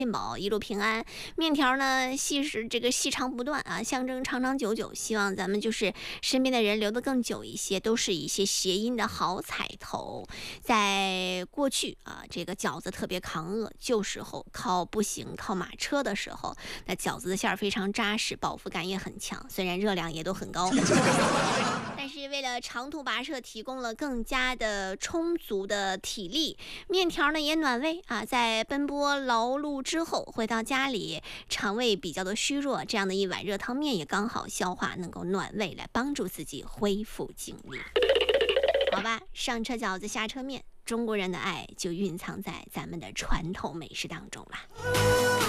健保一路平安，面条呢细长不断啊，象征长长久久。希望咱们就是身边的人留得更久一些，都是一些谐音的好彩头。在过去啊，这个饺子特别抗饿，旧时候靠步行、靠马车的时候，那饺子的馅儿非常扎实，饱腹感也很强，虽然热量也都很高。但是为了长途跋涉提供了更加的充足的体力，面条呢也暖胃啊，在奔波劳碌之后回到家里，肠胃比较的虚弱，这样的一碗热汤面也刚好消化，能够暖胃，来帮助自己恢复精力。好吧，上车饺子下车面，中国人的爱就蕴藏在咱们的传统美食当中了。